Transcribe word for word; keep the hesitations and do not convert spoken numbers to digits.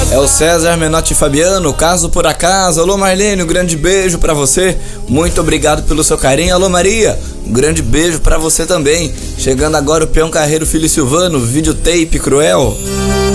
É o César Menotti Fabiano, Caso por Acaso. Alô Marlene, um grande beijo pra você. Muito obrigado pelo seu carinho. Alô Maria, um grande beijo pra você também. Chegando agora o Peão Carreiro Filho Silvano, Videotape Cruel.